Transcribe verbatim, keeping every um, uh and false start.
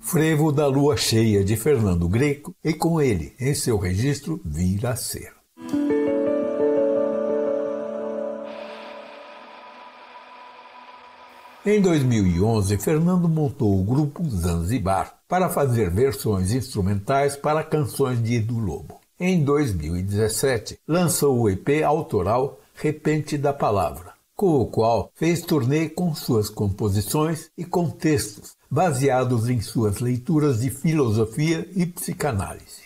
Frevo da Lua Cheia, de Fernando Greco, e com ele, em seu registro, Vir a Ser. Em dois mil e onze, Fernando montou o grupo Zanzibar para fazer versões instrumentais para canções de Edu Lobo. Em dois mil e dezessete, lançou o E P autoral Repente da Palavra, com o qual fez turnê com suas composições e com textos baseados em suas leituras de filosofia e psicanálise.